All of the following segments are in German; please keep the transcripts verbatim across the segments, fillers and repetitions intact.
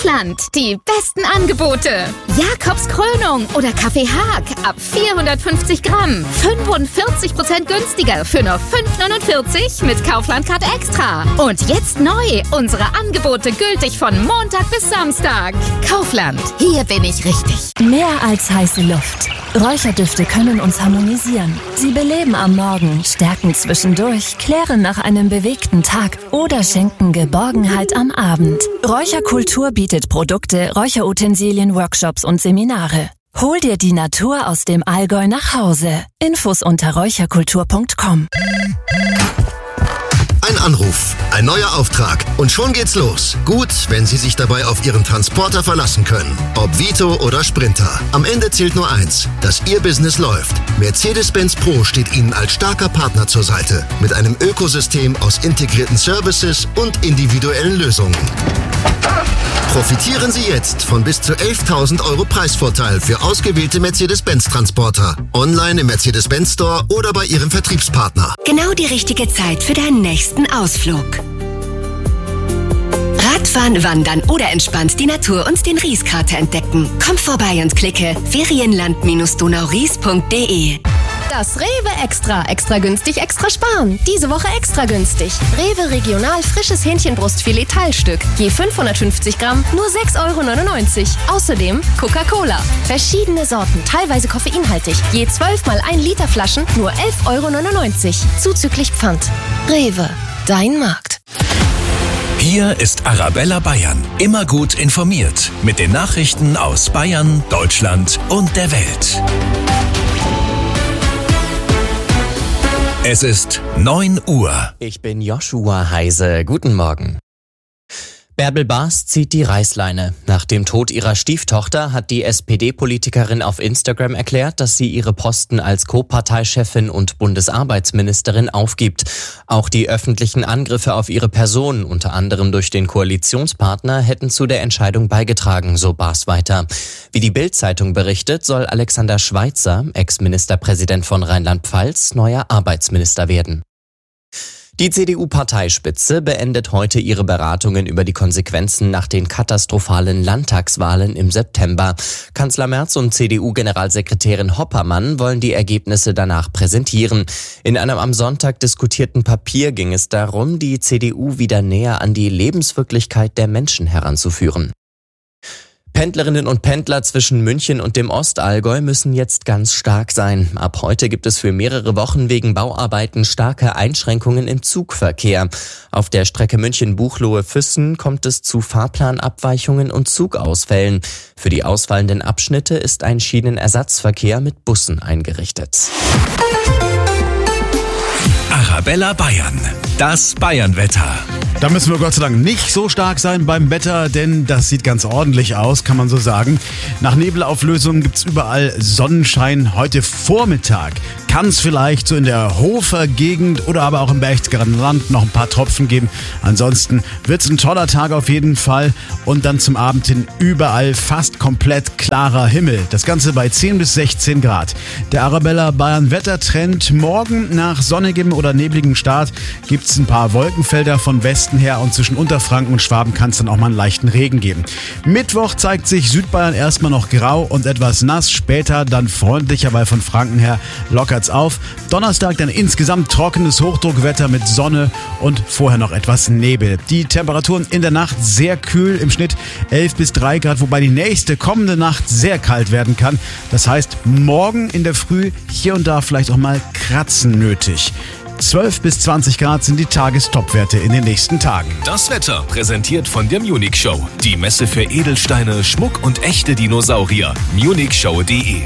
Kaufland. Die besten Angebote. Jakobs Krönung oder Kaffee Haag ab vierhundertfünfzig Gramm. fünfundvierzig Prozent günstiger für nur fünf neunundvierzig mit Kaufland-Card Extra. Und jetzt neu. Unsere Angebote gültig von Montag bis Samstag. Kaufland. Hier bin ich richtig. Mehr als heiße Luft. Räucherdüfte können uns harmonisieren. Sie beleben am Morgen, stärken zwischendurch, klären nach einem bewegten Tag oder schenken Geborgenheit am Abend. Räucherkultur bietet Produkte, Räucherutensilien, Workshops und Seminare. Hol dir die Natur aus dem Allgäu nach Hause. Infos unter räucherkultur punkt com. Ein Anruf, ein neuer Auftrag und schon geht's los. Gut, wenn Sie sich dabei auf Ihren Transporter verlassen können. Ob Vito oder Sprinter. Am Ende zählt nur eins, dass Ihr Business läuft. Mercedes-Benz Pro steht Ihnen als starker Partner zur Seite. Mit einem Ökosystem aus integrierten Services und individuellen Lösungen. Profitieren Sie jetzt von bis zu elftausend Euro Preisvorteil für ausgewählte Mercedes-Benz-Transporter. Online im Mercedes-Benz Store oder bei Ihrem Vertriebspartner. Genau die richtige Zeit für deinen nächsten Ausflug. Radfahren, wandern oder entspannt die Natur und den Ries-Krater entdecken. Komm vorbei und klicke ferienland donau-ries punkt de. Das Rewe Extra. Extra günstig, extra sparen. Diese Woche extra günstig. Rewe Regional frisches Hähnchenbrustfilet Teilstück. Je fünfhundertfünfzig Gramm, nur sechs Euro neunundneunzig. Außerdem Coca-Cola. Verschiedene Sorten, teilweise koffeinhaltig. Je zwölf mal ein Liter Flaschen, nur elf Euro neunundneunzig. Zuzüglich Pfand. Rewe. Dein Markt. Hier ist Arabella Bayern. Immer gut informiert. Mit den Nachrichten aus Bayern, Deutschland und der Welt. Es ist neun Uhr. Ich bin Joshua Heise. Guten Morgen. Bärbel Baas zieht die Reißleine. Nach dem Tod ihrer Stieftochter hat die S P D-Politikerin auf Instagram erklärt, dass sie ihre Posten als Co-Parteichefin und Bundesarbeitsministerin aufgibt. Auch die öffentlichen Angriffe auf ihre Person, unter anderem durch den Koalitionspartner, hätten zu der Entscheidung beigetragen, so Baas weiter. Wie die Bild-Zeitung berichtet, soll Alexander Schweitzer, Ex-Ministerpräsident von Rheinland-Pfalz, neuer Arbeitsminister werden. Die C D U-Parteispitze beendet heute ihre Beratungen über die Konsequenzen nach den katastrophalen Landtagswahlen im September. Kanzler Merz und C D U-Generalsekretärin Hoppermann wollen die Ergebnisse danach präsentieren. In einem am Sonntag diskutierten Papier ging es darum, die C D U wieder näher an die Lebenswirklichkeit der Menschen heranzuführen. Pendlerinnen und Pendler zwischen München und dem Ostallgäu müssen jetzt ganz stark sein. Ab heute gibt es für mehrere Wochen wegen Bauarbeiten starke Einschränkungen im Zugverkehr. Auf der Strecke München-Buchloe-Füssen kommt es zu Fahrplanabweichungen und Zugausfällen. Für die ausfallenden Abschnitte ist ein Schienenersatzverkehr mit Bussen eingerichtet. Arabella Bayern. Das Bayernwetter. Da müssen wir Gott sei Dank nicht so stark sein beim Wetter, denn das sieht ganz ordentlich aus, kann man so sagen. Nach Nebelauflösung gibt's überall Sonnenschein. Heute Vormittag kann es vielleicht so in der Hofer Gegend oder aber auch im Berchtesgadener Land noch ein paar Tropfen geben. Ansonsten wird's ein toller Tag auf jeden Fall und dann zum Abend hin überall fast komplett klarer Himmel. Das Ganze bei zehn bis sechzehn Grad. Der Arabella Bayern Wettertrend: morgen nach sonnigem oder nebligem Start gibt's ein paar Wolkenfelder von Westen her und zwischen Unterfranken und Schwaben kann es dann auch mal einen leichten Regen geben. Mittwoch zeigt sich Südbayern erstmal noch grau und etwas nass, später dann freundlicher, weil von Franken her lockert's auf. Donnerstag dann insgesamt trockenes Hochdruckwetter mit Sonne und vorher noch etwas Nebel. Die Temperaturen in der Nacht sehr kühl, im Schnitt elf bis drei Grad, wobei die nächste kommende Nacht sehr kalt werden kann. Das heißt, morgen in der Früh hier und da vielleicht auch mal Kratzen nötig. zwölf bis zwanzig Grad sind die Tagestopwerte in den nächsten Tagen. Das Wetter präsentiert von der Munich Show. Die Messe für Edelsteine, Schmuck und echte Dinosaurier. munich show punkt de.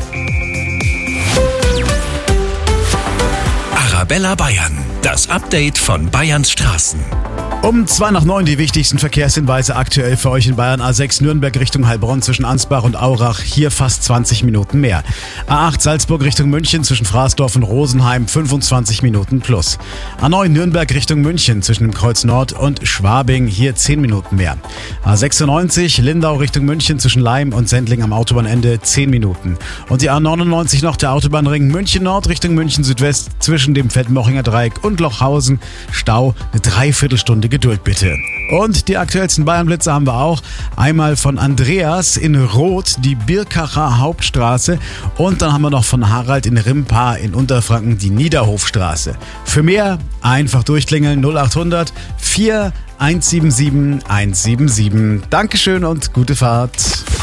Arabella Bayern. Das Update von Bayerns Straßen. Um zwei nach neun die wichtigsten Verkehrshinweise aktuell für euch in Bayern. A sechs Nürnberg Richtung Heilbronn zwischen Ansbach und Aurach, hier fast zwanzig Minuten mehr. A acht Salzburg Richtung München zwischen Fraßdorf und Rosenheim, fünfundzwanzig Minuten plus. A neun Nürnberg Richtung München zwischen dem Kreuz Nord und Schwabing, hier zehn Minuten mehr. A sechsundneunzig Lindau Richtung München zwischen Leim und Sendling am Autobahnende, zehn Minuten. Und die A neunundneunzig noch, der Autobahnring München Nord Richtung München Südwest zwischen dem Feldmochinger Dreieck und Lochhausen, Stau, eine Dreiviertelstunde Geduld bitte. Und die aktuellsten Bayernblitze haben wir auch. Einmal von Andreas in Roth, die Birkacher Hauptstraße. Und dann haben wir noch von Harald in Rimpa in Unterfranken die Niederhofstraße. Für mehr einfach durchklingeln null acht hundert vier eins sieben sieben eins sieben sieben. Dankeschön und gute Fahrt.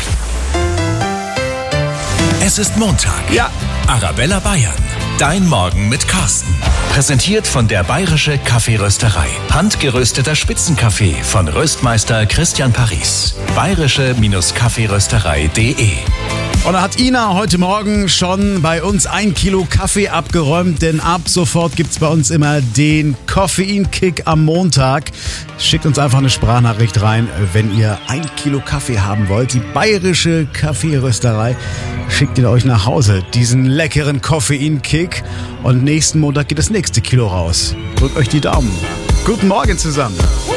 Es ist Montag. Ja. Arabella Bayern. Dein Morgen mit Carsten. Präsentiert von der Bayerische Kaffeerösterei. Handgerösteter Spitzenkaffee von Röstmeister Christian Paris. bayerische-kaffeerösterei punkt de. Und da hat Ina heute Morgen schon bei uns ein Kilo Kaffee abgeräumt, denn ab sofort gibt's bei uns immer den Koffeinkick am Montag. Schickt uns einfach eine Sprachnachricht rein, wenn ihr ein Kilo Kaffee haben wollt. Die Bayerische Kaffeerösterei schickt ihn euch nach Hause, diesen leckeren Koffeinkick. Und nächsten Montag geht das nächste Kilo raus. Drückt euch die Daumen. Guten Morgen zusammen.